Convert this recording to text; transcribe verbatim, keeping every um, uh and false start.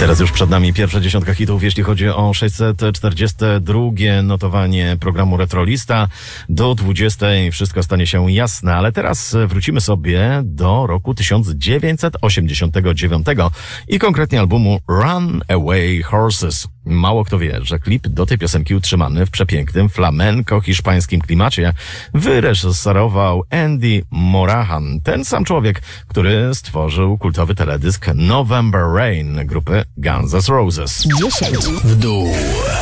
Teraz już przed nami pierwsza dziesiątka hitów, jeśli chodzi o sześćset czterdzieste drugie notowanie programu Retrolista. Do dwudziestej wszystko stanie się jasne, ale teraz wrócimy sobie do roku tysiąc dziewięćset osiemdziesiątego dziewiątego i konkretnie albumu Run Away Horses. Mało kto wie, że klip do tej piosenki utrzymany w przepięknym flamenko-hiszpańskim klimacie wyreżyserował Andy Morahan. Ten sam człowiek, który stworzył kultowy teledysk November Rain grupy Guns N' Roses. dziesięć w dół.